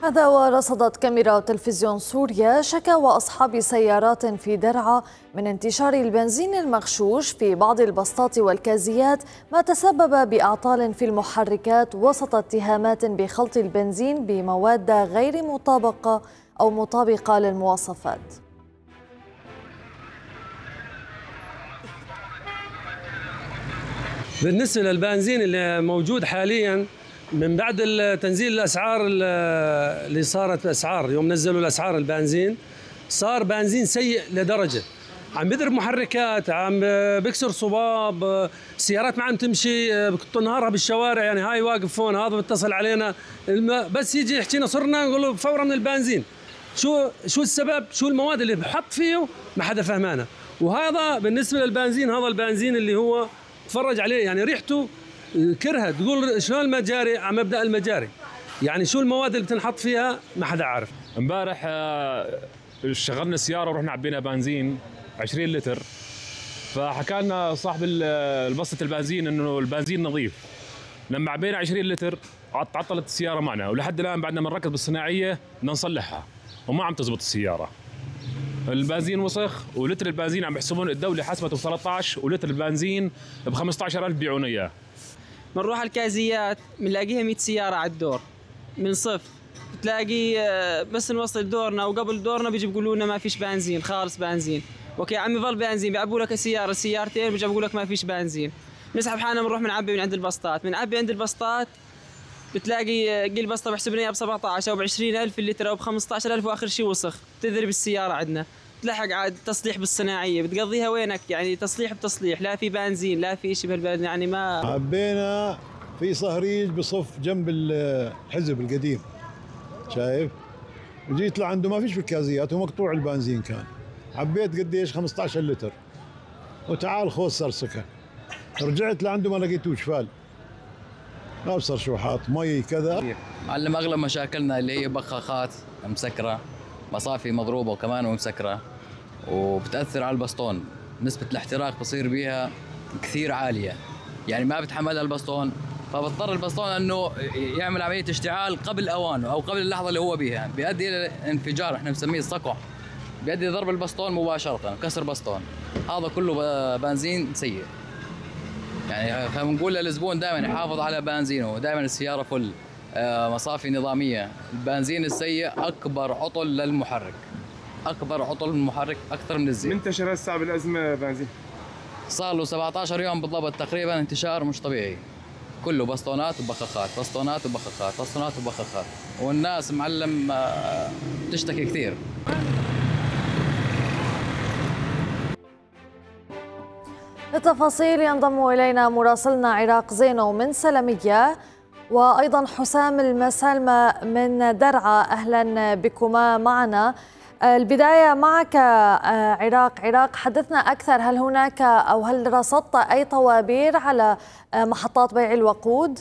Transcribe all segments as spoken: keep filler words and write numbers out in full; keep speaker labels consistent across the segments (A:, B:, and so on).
A: هذا ورصدت كاميرا تلفزيون سوريا شكاوى أصحاب سيارات في درعا من انتشار البنزين المغشوش في بعض البسطات والكازيات، ما تسبب بأعطال في المحركات وسط اتهامات بخلط البنزين بمواد غير مطابقة أو مطابقة للمواصفات.
B: بالنسبة للبنزين اللي موجود حالياً من بعد تنزيل الأسعار اللي صارت أسعار، يوم نزلوا الأسعار البنزين صار بنزين سيء لدرجة عم بيضرب محركات، عم بكسر صباب، سيارات ما عم تمشي نهارها بالشوارع. يعني هاي واقف هون، هذا بيتصل علينا بس يجي يحكينا صرنا نقول له فورا من البنزين. شو شو السبب؟ شو المواد اللي بحط فيه؟ ما حدا فهمانا. وهذا بالنسبة للبنزين، هذا البنزين اللي هو تفرج عليه يعني ريحته كرهه، تقول شلون المجاري على مبدأ المجاري، يعني شو المواد اللي بتنحط فيها ما حدا عارف.
C: امبارح شغلنا السياره ورحنا عبينا بنزين عشرين لتر، فحكى لنا صاحب البسطة البنزين انه البنزين نظيف. لما عبينا عشرين لتر تعطلت السياره معنا، ولحد الان بعدنا بنركز بالصناعيه بدنا نصلحها وما عم تزبط السياره. البنزين وسخ، ولتر البنزين عم يحسبون الدوله حسبته ب ثلاثة عشر، ولتر البنزين ب خمسة عشر ألف بيعونا اياه.
D: بنروح الكازيات بنلاقيها مية سيارة على الدور من صف، بتلاقي بس نوصل دورنا وقبل دورنا بيجي بيقولوا لنا ما فيش بنزين، خالص بنزين. اوكي عمي ظل بنزين، بيعبوا لك سيارة سيارتين بيجي بيقولوا لك ما فيش بنزين. نسحب حالنا بنروح بنعبي من عند البسطات، بنعبي عند البسطات بتلاقي قل بسطة بحسب لنا ب سبعة عشر او ب عشرين ألف اللتر او ب خمسة عشر ألف، واخر شيء وسخ تذرب السيارة عندنا. تلحق عاد تصليح بالصناعية بتقضيها وينك، يعني تصليح بتصليح، لا في بنزين لا في شيء بهالبلد. يعني ما
E: عبينا في صهريج بصف جنب الحزب القديم، شايف؟ وجيت لعنده ما فيش بالكازيات ومقطوع البنزين كان. عبيت قديش؟ خمسة عشر لتر، وتعال خذ سرسكه. رجعت لعنده ما لقيتوش فال، ابصر شو حاط مي كذا.
F: معلم اغلب مشاكلنا اللي هي بخاخات مسكره، مصافي مضروبه وكمان ومسكره، وبتاثر على البسطون. نسبه الاحتراق بصير بيها كثير عاليه، يعني ما بتحملها البسطون، فبضطر البسطون انه يعمل عمليه اشتعال قبل اوانه او قبل اللحظه اللي هو بيها، بيؤدي الى انفجار احنا بنسميه الصقع، بيؤدي ضرب البسطون مباشره، كسر بسطون. هذا كله بنزين سيء. يعني خلينا نقول للزبون دائما يحافظ على بنزينه، دائما السياره فل، مصافي نظاميه. البنزين السيء اكبر عطل للمحرك، اكبر عطل للمحرك اكثر من الزيت.
G: منتشر هسه بالازمه بنزين
F: صار له سبعة عشر يوم بالضبط تقريبا، انتشار مش طبيعي، كله بسطونات وبخاخات، بسطونات وبخاخات، بسطونات وبخاخات، والناس معلم تشتكي كثير.
A: للتفاصيل ينضم إلينا مراسلنا عراق زينو من سلمية، وأيضا حسام المسالمة من درعا. أهلا بكما معنا. البداية معك عراق. عراق حدثنا أكثر، هل هناك أو هل رصدت أي طوابير على محطات بيع الوقود؟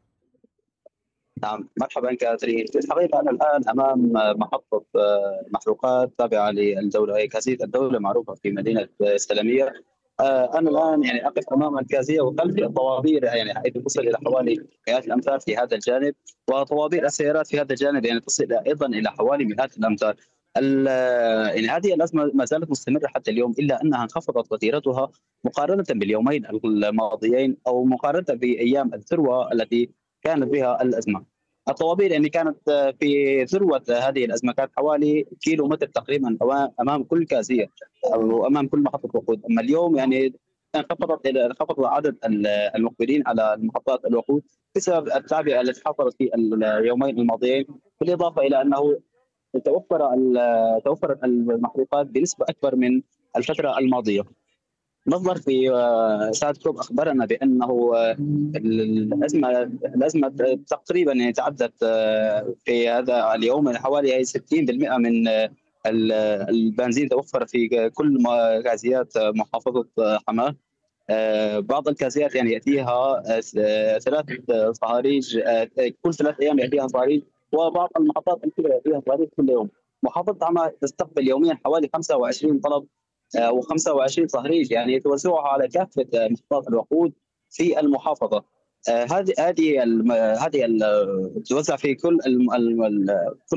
H: نعم، مرحبا كاترين. في الحقيقة أنا الآن أمام محطة محروقات تابعة للدولة، هي كازية الدولة معروفة في مدينة السلمية. أنا الآن يعني أقف أمام الكازية وخلفي الطوابير يعني حيث تصل إلى حوالي مئات الأمتار في هذا الجانب، وطوابير السيارات في هذا الجانب يعني تصل أيضا إلى حوالي مئات الأمتار. يعني هذه الأزمة ما زالت مستمرة حتى اليوم، إلا أنها انخفضت وتيرتها مقارنة باليومين الماضيين أو مقارنة بأيام الذروة التي كانت بها الأزمة. الطوابير يعني كانت في ذروة هذه الأزمة كانت حوالي كيلو متر تقريبا أمام كل كازية أو أمام كل محطة وقود، أما اليوم يعني انخفضت إلى انخفض عدد المقبلين على محطات الوقود بسبب التعبئة التي حصلت في اليومين الماضيين، بالإضافة إلى أنه توفر توفرت المحروقات بنسبة أكبر من الفترة الماضية. مصدر في ساعة كروب أخبرنا بأنه الأزمة الأزمة تقريبا يعني تعدت في هذا اليوم حوالي ستين بالمئة من البنزين توفر في كل كازيات محافظة حماة. بعض الكازيات يعني يأتيها ثلاث صهاريج كل ثلاث أيام يأتيها صهاريج، وبعض المحطات الكبرى يأتيها صهاريج كل يوم. محافظة حماة تستقبل يوميا حوالي خمسة وعشرين طلب وخمسة وعشرين صهريج يعني توزعها على كافة محطات الوقود في المحافظة. هذه هذه هذه توزع في كل